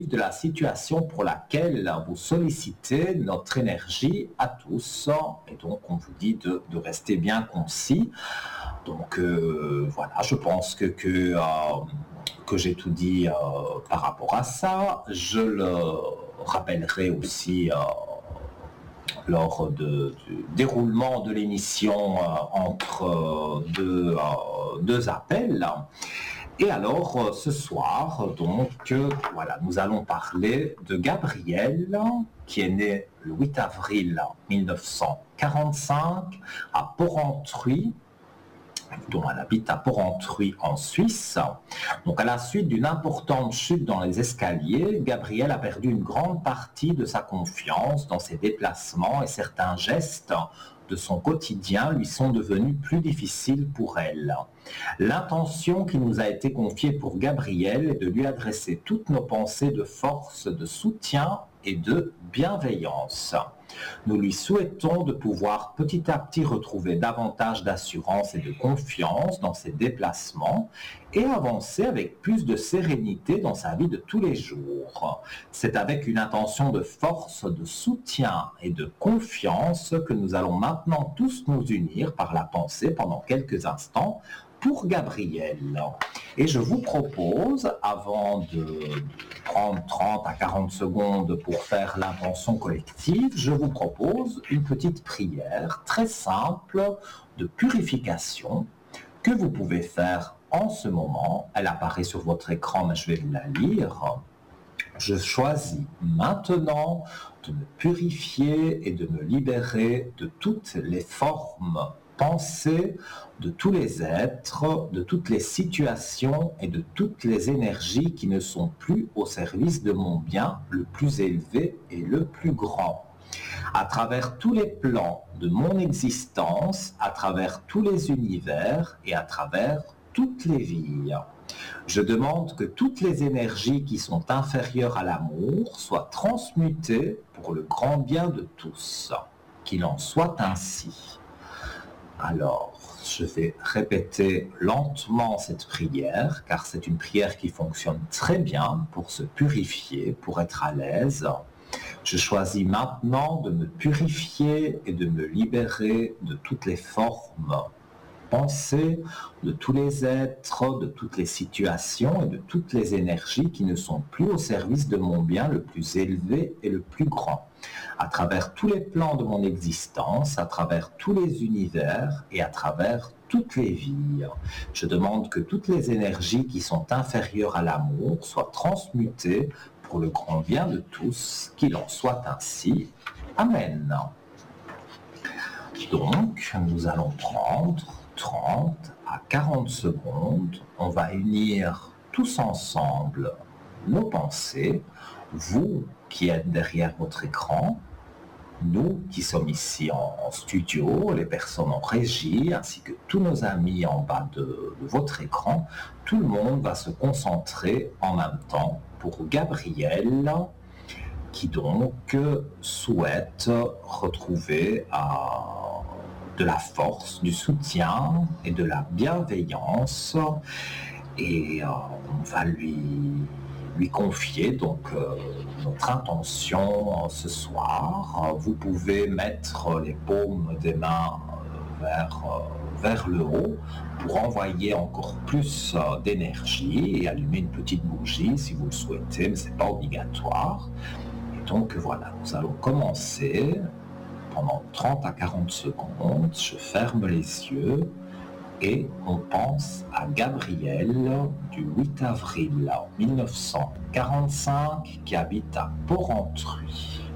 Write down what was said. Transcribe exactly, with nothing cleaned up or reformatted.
de la situation pour laquelle vous sollicitez notre énergie à tous. Et donc, on vous dit de, de rester bien concis. Donc, euh, voilà, je pense que, que, euh, que j'ai tout dit euh, par rapport à ça. Je le rappellerai aussi euh, lors de, du déroulement de l'émission euh, entre euh, deux, euh, deux appels. Et alors, euh, ce soir, donc, euh, voilà, nous allons parler de Gabrielle, qui est née le huit avril mille neuf cent quarante-cinq à Porrentruy, dont elle habite à Porrentruy en Suisse. Donc, à la suite d'une importante chute dans les escaliers, Gabrielle a perdu une grande partie de sa confiance dans ses déplacements et certains gestes de son quotidien lui sont devenus plus difficiles pour elle. L'intention qui nous a été confiée pour Gabrielle est de lui adresser toutes nos pensées de force, de soutien et de bienveillance. Nous lui souhaitons de pouvoir petit à petit retrouver davantage d'assurance et de confiance dans ses déplacements et avancer avec plus de sérénité dans sa vie de tous les jours. C'est avec une intention de force, de soutien et de confiance que nous allons maintenant tous nous unir par la pensée pendant quelques instants pour Gabrielle. Et je vous propose, avant de prendre trente à quarante secondes pour faire l'intention collective, je vous propose une petite prière très simple de purification que vous pouvez faire en ce moment. Elle apparaît sur votre écran, mais je vais vous la lire. Je choisis maintenant de me purifier et de me libérer de toutes les formes pensées, de tous les êtres, de toutes les situations et de toutes les énergies qui ne sont plus au service de mon bien le plus élevé et le plus grand. À travers tous les plans de mon existence, à travers tous les univers et à travers toutes les vies. Je demande que toutes les énergies qui sont inférieures à l'amour soient transmutées pour le grand bien de tous. Qu'il en soit ainsi. Alors, je vais répéter lentement cette prière, car c'est une prière qui fonctionne très bien pour se purifier, pour être à l'aise. Je choisis maintenant de me purifier et de me libérer de toutes les formes pensées, de tous les êtres, de toutes les situations et de toutes les énergies qui ne sont plus au service de mon bien le plus élevé et le plus grand. À travers tous les plans de mon existence, à travers tous les univers et à travers toutes les vies. Je demande que toutes les énergies qui sont inférieures à l'amour soient transmutées pour le grand bien de tous, qu'il en soit ainsi. Amen. Donc, nous allons prendre trente à quarante secondes. On va unir tous ensemble nos pensées, vous qui êtes derrière votre écran, nous qui sommes ici en, en studio, les personnes en régie, ainsi que tous nos amis en bas de, de votre écran. Tout le monde va se concentrer en même temps pour Gabrielle, qui donc souhaite retrouver euh, de la force, du soutien et de la bienveillance. Et euh, on va lui, lui confier donc euh, notre intention euh, ce soir. Euh, vous pouvez mettre les paumes des mains euh, vers, euh, vers le haut pour envoyer encore plus euh, d'énergie et allumer une petite bougie si vous le souhaitez, mais ce n'est pas obligatoire. Et donc voilà, nous allons commencer pendant trente à quarante secondes. Je ferme les yeux et on pense à Gabrielle du huit avril mille neuf cent quarante-cinq qui habite à Porrentruy.